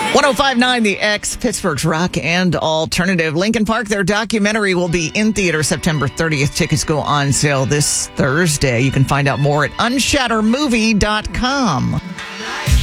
1059 The X, Pittsburgh's rock and alternative. Linkin Park, their documentary will be in theater September 30th. Tickets go on sale this Thursday. You can find out more at unshattermovie.com.